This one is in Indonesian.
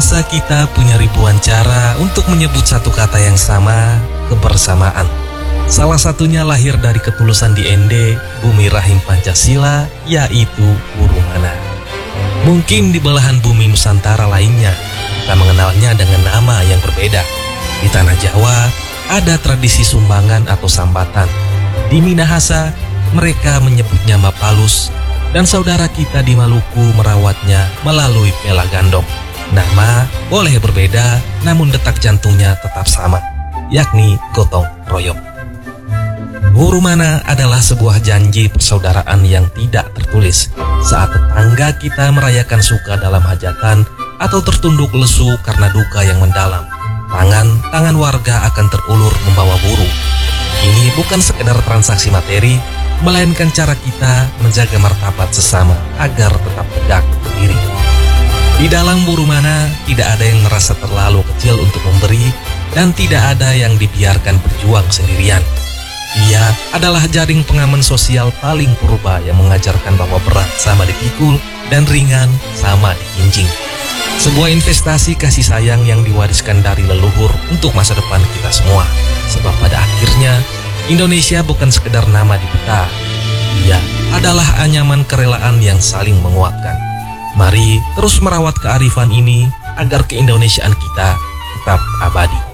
Bangsa kita punya ribuan cara untuk menyebut satu kata yang sama, kebersamaan. Salah satunya lahir dari ketulusan di Ende, bumi rahim Pancasila, yaitu Burumana. Mungkin di belahan bumi Nusantara lainnya, kita mengenalnya dengan nama yang berbeda. Di tanah Jawa, ada tradisi sumbangan atau sambatan. Di Minahasa, mereka menyebutnya Mapalus, dan saudara kita di Maluku merawatnya melalui pela gandong. Nama boleh berbeda, namun detak jantungnya tetap sama, yakni gotong royong. Burumana adalah sebuah janji persaudaraan yang tidak tertulis. Saat tetangga kita merayakan suka dalam hajatan atau tertunduk lesu karena duka yang mendalam, tangan warga akan terulur membawa buru. Ini bukan sekedar transaksi materi, melainkan cara kita menjaga martabat sesama agar tetap tegak berdiri. Di dalam Burumana tidak ada yang merasa terlalu kecil untuk memberi, dan tidak ada yang dibiarkan berjuang sendirian. Ia adalah jaring pengaman sosial paling purba yang mengajarkan bahwa berat sama dipikul dan ringan sama dijinjing. Sebuah investasi kasih sayang yang diwariskan dari leluhur untuk masa depan kita semua. Sebab pada akhirnya Indonesia bukan sekedar nama di peta. Ia adalah anyaman kerelaan yang saling menguatkan. Mari terus merawat kearifan ini agar keindonesiaan kita tetap abadi.